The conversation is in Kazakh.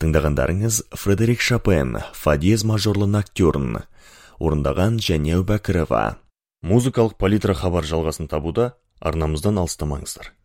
Тыңдағандарыңыз Фредерик Шопен, фа диез мажорлы ноктюрн, орындаған Жәния Әубәкірова. Музыкалық палитра хабар жалғасын табуда арнамыздан алыстамаңыздар.